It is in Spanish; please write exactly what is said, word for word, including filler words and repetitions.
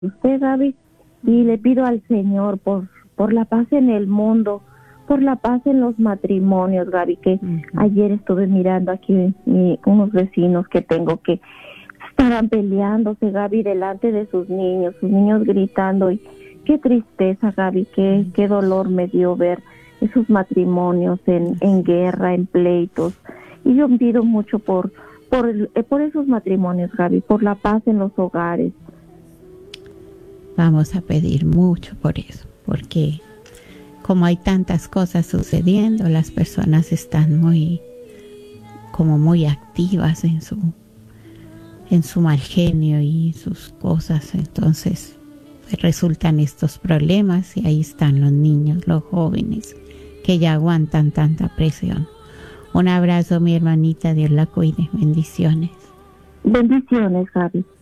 usted, Gaby, y le pido al Señor por, por la paz en el mundo, por la paz en los matrimonios, Gaby, que uh-huh. ayer estuve mirando aquí mi, unos vecinos que tengo que estaban peleándose, Gaby, delante de sus niños, sus niños gritando, y qué tristeza, Gaby, qué, qué dolor me dio ver esos matrimonios en, en guerra, en pleitos, y yo pido mucho por, por, el, por esos matrimonios, Gaby, por la paz en los hogares. Vamos a pedir mucho por eso, porque como hay tantas cosas sucediendo, las personas están muy, como muy activas en su, en su mal genio y sus cosas, entonces pues, resultan estos problemas y ahí están los niños, los jóvenes, que ya aguantan tanta presión. Un abrazo, mi hermanita, Dios la cuide, bendiciones. Bendiciones, Gaby.